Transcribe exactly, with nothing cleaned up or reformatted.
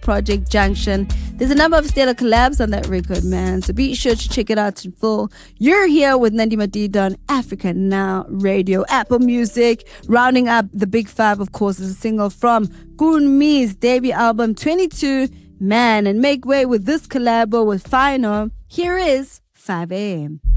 Project Junction. There's a number of stellar collabs on that record, man. So be sure to check it out in full. You're here with Nandi Madida on Africa Now Radio, Apple Music. Rounding up the Big Five, of course, is a single from Goon Me's debut album, twenty-two Man. And make way with this collabo with Final. Here is five a.m.